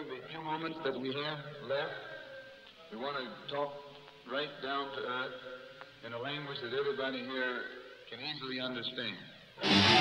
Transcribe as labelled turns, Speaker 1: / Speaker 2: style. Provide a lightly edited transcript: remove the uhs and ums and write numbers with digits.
Speaker 1: the few moments that we have left, we want to talk right down to earth in a language that everybody here can easily understand.